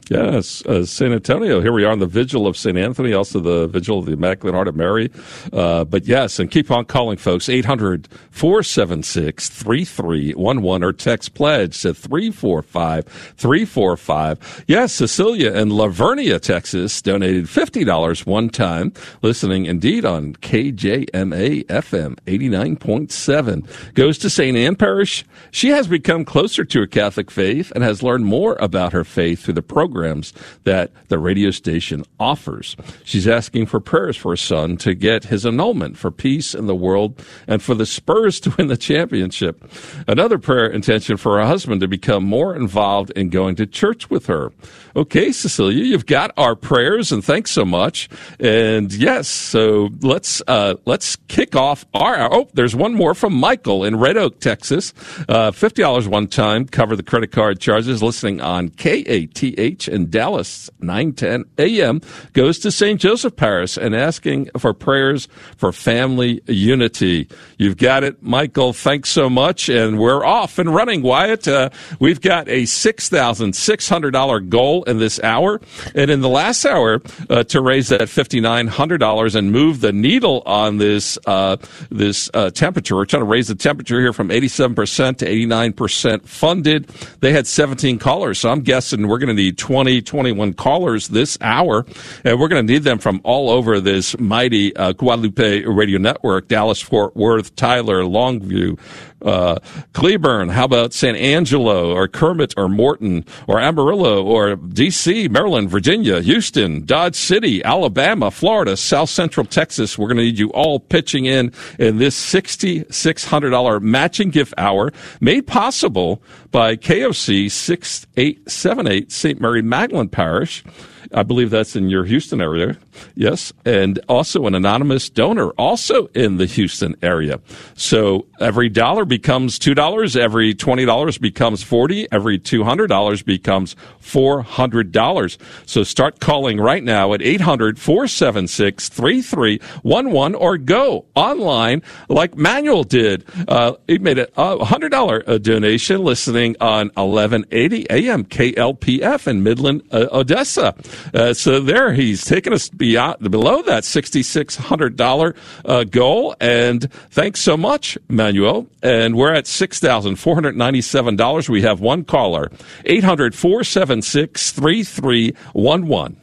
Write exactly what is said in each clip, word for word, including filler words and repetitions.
Yes, uh, San Antonio. Here we are on the Vigil of Saint Anthony, also the Vigil of the Immaculate Heart of Mary. Uh, but yes, and keep on calling, folks, eight hundred, four seven six, three three one one or text pledge to three four five, three four five. Yes, Cecilia in Lavernia, Texas, donated fifty dollars one time, listening indeed on K J M A F M eighty-nine point seven. Goes to Saint Anne Parish. She has become closer to her Catholic faith and has learned more about her faith through the program that the radio station offers. She's asking for prayers for her son to get his annulment for peace in the world and for the Spurs to win the championship. Another prayer intention for her husband to become more involved in going to church with her. Okay, Cecilia, you've got our prayers, and thanks so much. And yes, so let's uh, let's kick off our. Oh, there's one more from Michael in Red Oak, Texas. Uh, fifty dollars one time, cover the credit card charges. Listening on K A T H in Dallas, nine ten A M, goes to Saint Joseph Parish and asking for prayers for family unity. You've got it, Michael. Thanks so much, and we're off and running, Wyatt. Uh, we've got a six thousand six hundred dollars goal in this hour, and in the last hour uh, to raise that five thousand nine hundred dollars and move the needle on this uh, this uh, temperature. We're trying to raise the temperature here from eighty-seven percent to eighty-nine percent funded. They had seventeen callers, so I'm guessing we're going to need twenty, twenty-one callers this hour, and we're going to need them from all over this mighty uh, Guadalupe Radio Network: Dallas, Fort Worth, Tyler, Longview, uh, Cleburne. How about San Angelo or Kermit or Morton or Amarillo or D C, Maryland, Virginia, Houston, Dodge City, Alabama, Florida, South Central Texas? We're going to need you all pitching in in this six thousand six hundred dollars matching gift hour, made possible by K O C six eight seven eight Saint Mary Magdalene Parish. I believe that's in your Houston area. Yes. And also an anonymous donor also in the Houston area. So every dollar becomes two dollars. Every twenty dollars becomes forty dollars. Every two hundred dollars becomes four hundred dollars. So start calling right now at eight hundred, four seven six, three three one one or go online like Manuel did. Uh, he made a one hundred dollars donation listening on eleven eighty A M K L P F in Midland, uh, Odessa. Uh, so there he's taken us beyond, below that six thousand six hundred dollars uh, goal. And thanks so much, Manuel. And we're at six thousand four hundred ninety-seven dollars. We have one caller, eight hundred, four seven six, three three one one.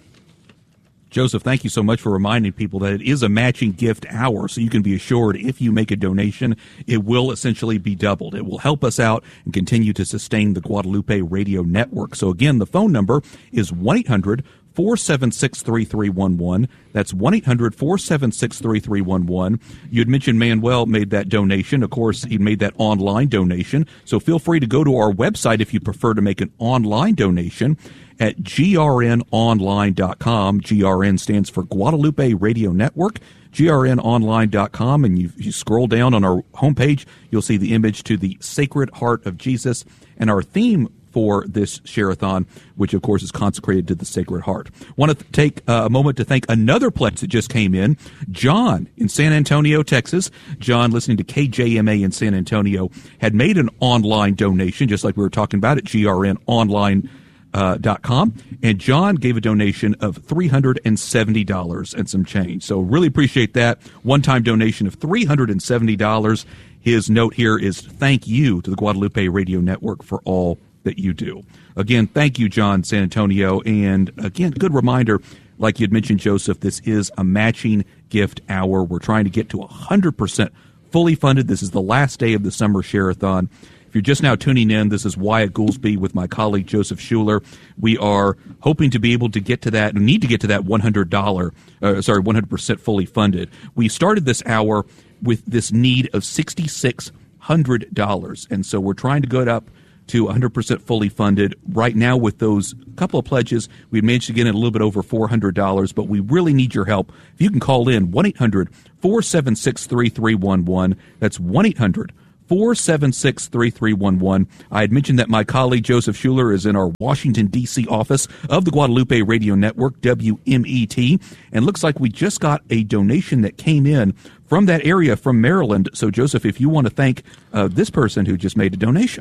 Joseph, thank you so much for reminding people that it is a matching gift hour, so you can be assured if you make a donation, it will essentially be doubled. It will help us out and continue to sustain the Guadalupe Radio Network. So again, the phone number is one eight hundred, four seven six, three three one one. That's one eight hundred, four seven six, three three one one. You had mentioned Manuel made that donation. Of course, he made that online donation. So feel free to go to our website if you prefer to make an online donation at G R N online dot com. G R N stands for Guadalupe Radio Network. G R N online dot com, and you, you scroll down on our homepage, you'll see the image to the Sacred Heart of Jesus and our theme for this share-a-thon, which of course is consecrated to the Sacred Heart. Want to th- take uh, a moment to thank another pledge that just came in. John in San Antonio, Texas. John, listening to K J M A in San Antonio, had made an online donation, just like we were talking about at G R N online dot com, and John gave a donation of three hundred seventy dollars and some change. So really appreciate that. One-time donation of three hundred seventy dollars. His note here is thank you to the Guadalupe Radio Network for all that you do. Again, thank you, John, San Antonio. And again, good reminder, like you had mentioned, Joseph, this is a matching gift hour. We're trying to get to one hundred percent fully funded. This is the last day of the summer share-a-thon. If you're just now tuning in, this is Wyatt Goolsby with my colleague Joseph Schuler. We are hoping to be able to get to that, and need to get to that one hundred dollars, uh, sorry, one hundred percent fully funded. We started this hour with this need of six thousand six hundred dollars, and so we're trying to get up to one hundred percent fully funded. Right now, with those couple of pledges, we managed to get in a little bit over four hundred dollars, but we really need your help. If you can call in, one eight hundred, four seven six, three three one one. That's one eight hundred, four seven six, three three one one. I had mentioned that my colleague Joseph Schuler is in our Washington, D C office of the Guadalupe Radio Network, W M E T, and looks like we just got a donation that came in from that area, from Maryland. So, Joseph, if you want to thank uh, this person who just made a donation.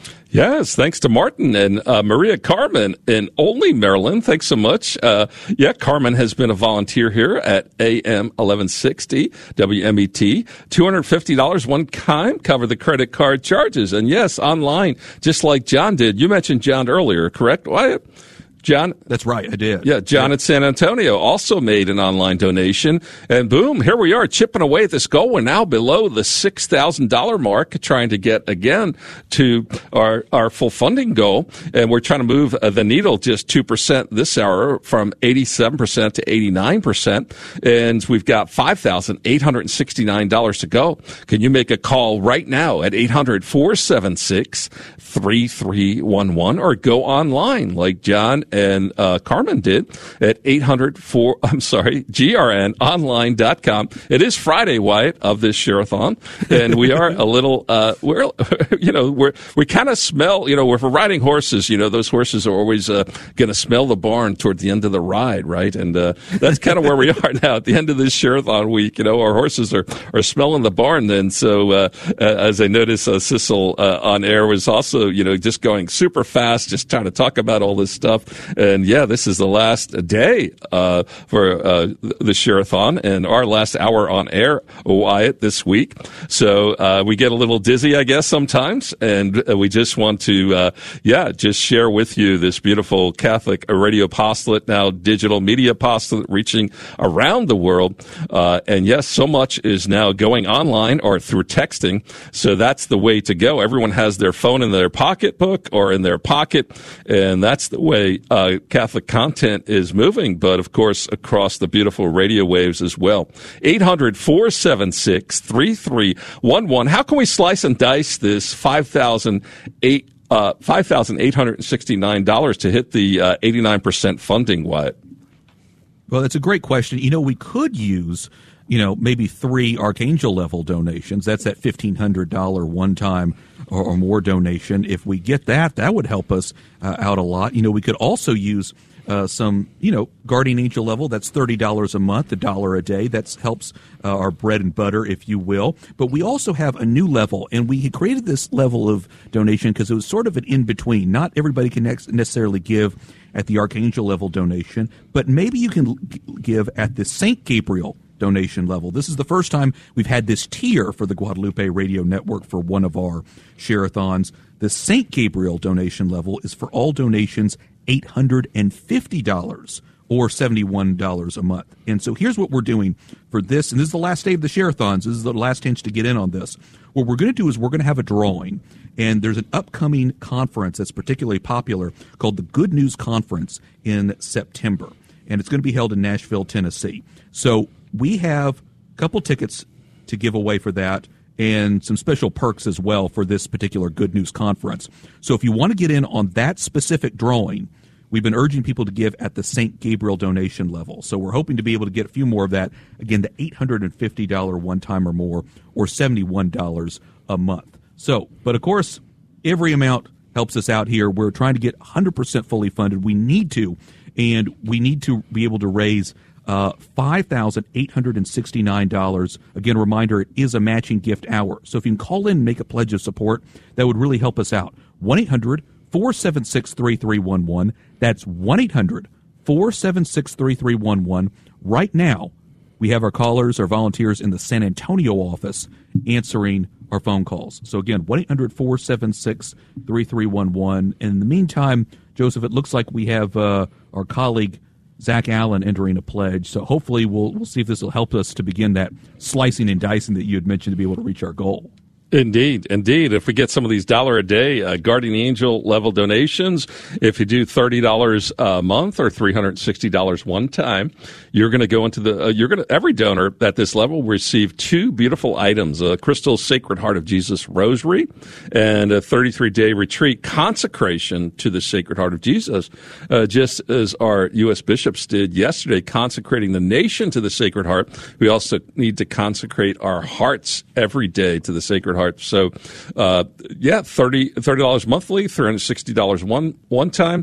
Yes, thanks to Martin and uh, Maria Carmen in Olney, Maryland. Thanks so much. Uh, yeah, Carmen has been a volunteer here at A M eleven sixty W M E T. two hundred fifty dollars one time, cover the credit card charges. And yes, online, just like John did. You mentioned John earlier, correct, Wyatt? John? That's right, I did. Yeah, John yeah. at San Antonio also made an online donation. And boom, here we are chipping away at this goal. We're now below the six thousand dollars mark, trying to get, again, to our, our full funding goal. And we're trying to move uh, the needle just two percent this hour from eighty-seven percent to eighty-nine percent. And we've got five thousand eight hundred sixty-nine dollars to go. Can you make a call right now at eight hundred, four seven six, three three one one or go online like John and uh, Carmen did at eight hundred four, I'm sorry, G R N online dot com. It is Friday, Wyatt, of this share-a-thon, and we are a little, uh, we're, you know, we're, we kind of smell, you know, if we're riding horses, you know, those horses are always uh, going to smell the barn toward the end of the ride, right? And uh, that's kind of where we are now at the end of this share-a-thon week. You know, our horses are, are smelling the barn then. So uh, uh, as I noticed, uh, Sissel uh, on air was also, you know, just going super fast, just trying to talk about all this stuff. And yeah, this is the last day uh, for uh, the share-a-thon and our last hour on air, Wyatt, this week. So uh, we get a little dizzy, I guess, sometimes. And we just want to, uh, yeah, just share with you this beautiful Catholic radio apostolate, now digital media apostolate reaching around the world. Uh, and yes, so much is now going online or through texting. So that's the way to go. Everyone has their phone in their pocketbook or in their pocket. And that's the way Uh, Catholic content is moving, but of course across the beautiful radio waves as well. eight hundred, four seven six, three three one one. How can we slice and dice this five thousand eight uh, five thousand eight hundred sixty-nine dollars to hit the uh, eighty-nine percent funding, Wyatt? Well, that's a great question. You know, we could use, you know, maybe three Archangel level donations. That's that fifteen hundred dollars one-time or, or more donation. If we get that, that would help us uh, out a lot. You know, we could also use uh, some, you know, Guardian Angel level. That's thirty dollars a month, a dollar a day. That helps uh, our bread and butter, if you will. But we also have a new level, and we had created this level of donation because it was sort of an in-between. Not everybody can necessarily give at the Archangel level donation, but maybe you can give at the Saint Gabriel donation level. This is the first time we've had this tier for the Guadalupe Radio Network for one of our share-a-thons. The Saint Gabriel donation level is for all donations eight hundred fifty dollars or seventy-one dollars a month. And so here's what we're doing for this, and this is the last day of the share-a-thons. This is the last chance to get in on this. What we're going to do is we're going to have a drawing, and there's an upcoming conference that's particularly popular called the Good News Conference in September, and it's going to be held in Nashville, Tennessee. So we have a couple tickets to give away for that and some special perks as well for this particular Good News Conference. So if you want to get in on that specific drawing, we've been urging people to give at the Saint Gabriel donation level. So we're hoping to be able to get a few more of that. Again, the eight hundred fifty dollars one-time or more, or seventy-one dollars a month. So, but of course, every amount helps us out here. We're trying to get one hundred percent fully funded. We need to, and we need to be able to raise uh, five thousand eight hundred sixty-nine dollars. Again, a reminder, it is a matching gift hour. So if you can call in and make a pledge of support, that would really help us out. one eight hundred four seven six three three one one. That's one eight hundred four seven six three three one one. Right now, we have our callers, our volunteers in the San Antonio office answering our phone calls. So again, one eight hundred four seven six three three one one. And in the meantime, Joseph, it looks like we have uh, our colleague Zach Allen entering a pledge. So hopefully we'll we'll see if this will help us to begin that slicing and dicing that you had mentioned to be able to reach our goal. Indeed, indeed. If we get some of these dollar a day uh, Guardian Angel level donations, if you do thirty dollars a month or three hundred sixty dollars one time, you're going to go into the, uh, you're going to, every donor at this level will receive two beautiful items, a Crystal Sacred Heart of Jesus Rosary and a thirty-three day retreat consecration to the Sacred Heart of Jesus, uh, just as our U S bishops did yesterday, consecrating the nation to the Sacred Heart. We also need to consecrate our hearts every day to the Sacred Heart. So, uh, yeah, thirty dollars monthly, three hundred sixty dollars one one time.